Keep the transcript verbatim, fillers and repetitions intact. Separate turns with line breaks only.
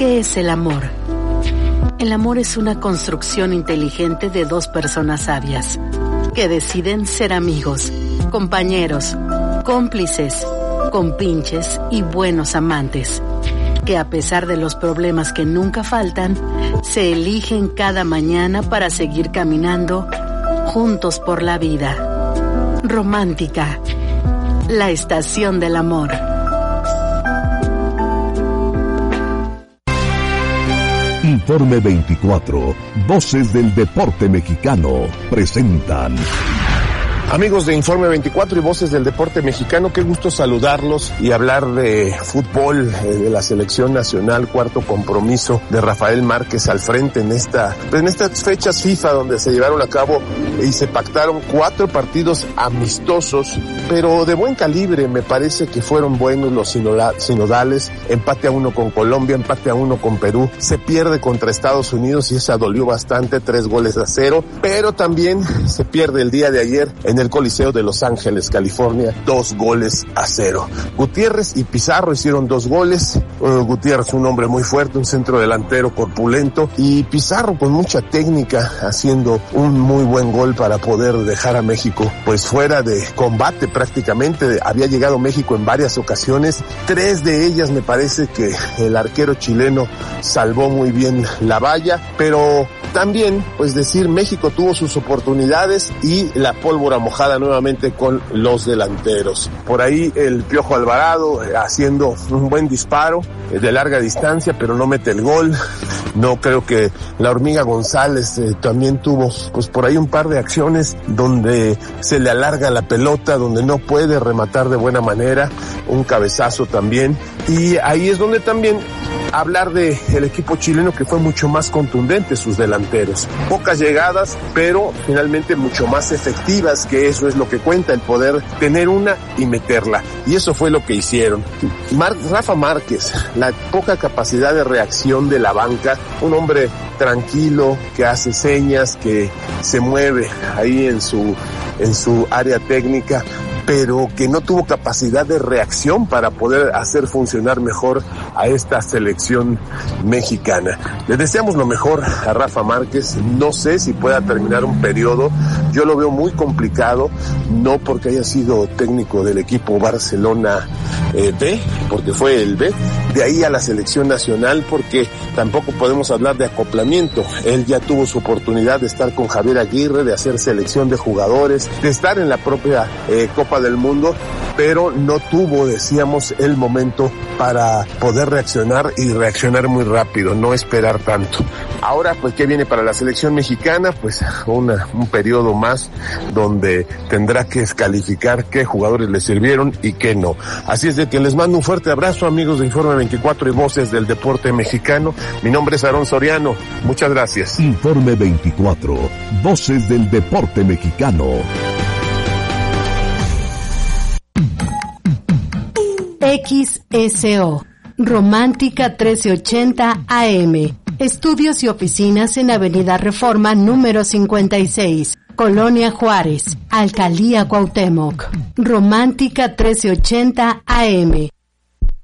¿Qué es el amor? El amor es una construcción inteligente de dos personas sabias que deciden ser amigos, compañeros, cómplices, compinches y buenos amantes, que a pesar de los problemas que nunca faltan, se eligen cada mañana para seguir caminando juntos por la vida. Romántica, la estación del amor.
Informe veinticuatro, Voces del Deporte Mexicano, presentan.
Amigos de Informe veinticuatro y Voces del Deporte Mexicano, qué gusto saludarlos y hablar de fútbol, eh, de la selección nacional, cuarto compromiso de Rafael Márquez al frente en esta, en estas fechas FIFA donde se llevaron a cabo y se pactaron cuatro partidos amistosos, pero de buen calibre. Me parece que fueron buenos los sinodales, empate a uno con Colombia, empate a uno con Perú, se pierde contra Estados Unidos y esa dolió bastante, tres goles a cero, pero también se pierde el día de ayer en el Coliseo de Los Ángeles, California, dos goles a cero. Gutiérrez y Pizarro hicieron dos goles. Uh, Gutiérrez, un hombre muy fuerte, un centro delantero corpulento, y Pizarro con mucha técnica, haciendo un muy buen gol para poder dejar a México pues fuera de combate prácticamente. Había llegado México en varias ocasiones, tres de ellas me parece que el arquero chileno salvó muy bien la valla, pero también pues decir, México tuvo sus oportunidades y la pólvora mojada nuevamente con los delanteros. Por ahí el Piojo Alvarado eh, haciendo un buen disparo eh, de larga distancia, pero no mete el gol. No creo que la Hormiga González eh, también tuvo pues por ahí un par de acciones donde se le alarga la pelota, donde no puede rematar de buena manera, un cabezazo también. Y ahí es donde también hablar de el equipo chileno, que fue mucho más contundente sus delanteros. Pocas llegadas, pero finalmente mucho más efectivas, que eso es lo que cuenta, el poder tener una y meterla. Y eso fue lo que hicieron. Mar- Rafa Márquez, la poca capacidad de reacción de la banca, un hombre tranquilo, que hace señas, que se mueve ahí en su, en su área técnica, pero que no tuvo capacidad de reacción para poder hacer funcionar mejor a esta selección mexicana. Le deseamos lo mejor a Rafa Márquez. No sé si pueda terminar un periodo. Yo lo veo muy complicado, no porque haya sido técnico del equipo Barcelona eh, B, porque fue el B, de ahí a la selección nacional, porque tampoco podemos hablar de acoplamiento. Él ya tuvo su oportunidad de estar con Javier Aguirre, de hacer selección de jugadores, de estar en la propia eh, Copa del Mundo, pero no tuvo, decíamos, el momento para poder reaccionar y reaccionar muy rápido, no esperar tanto. Ahora, pues, ¿qué viene para la selección mexicana? Pues una, un periodo más donde tendrá que descalificar qué jugadores le sirvieron y qué no. Así es de que les mando un fuerte abrazo, amigos de Informe veinticuatro y Voces del Deporte Mexicano. Mi nombre es Aarón Soriano. Muchas gracias.
Informe veinticuatro, Voces del Deporte Mexicano.
X S O, Romántica trece ochenta A M. Estudios y oficinas en Avenida Reforma número cincuenta y seis, Colonia Juárez, Alcaldía Cuauhtémoc. Romántica trece ochenta A M.